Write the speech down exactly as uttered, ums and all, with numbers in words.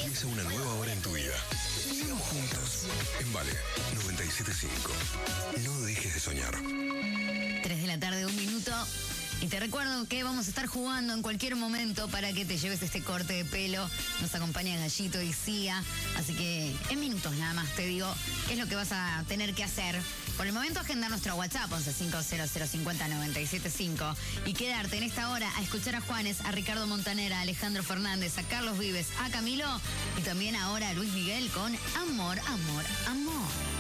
Empieza una nueva hora en tu vida. Sigamos juntos. En Vale noventa y siete punto cinco. No dejes de soñar. tres de la tarde, un minuto. Y te recuerdo que vamos a estar jugando en cualquier momento para que te lleves este corte de pelo. Nos acompaña Gallito y Cia. Así que en minutos nada más te digo qué es lo que vas a tener que hacer. Por el momento, agenda nuestro WhatsApp once cinco cero cero cincuenta noventa y siete cinco y quedarte en esta hora a escuchar a Juanes, a Ricardo Montaner, a Alejandro Fernández, a Carlos Vives, a Camilo y también ahora a Luis Miguel con Amor, Amor, Amor.